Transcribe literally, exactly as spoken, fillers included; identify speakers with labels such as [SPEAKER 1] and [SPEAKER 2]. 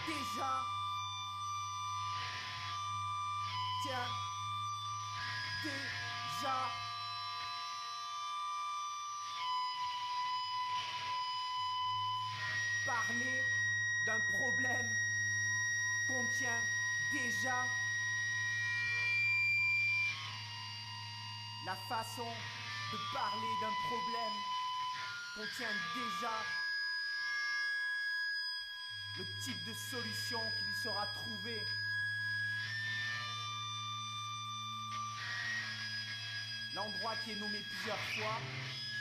[SPEAKER 1] déjà, tiens, déjà, parler d'un problème contient déjà la façon de parler d'un problème contient déjà le type de solution qui lui sera trouvée. L'endroit qui est nommé plusieurs fois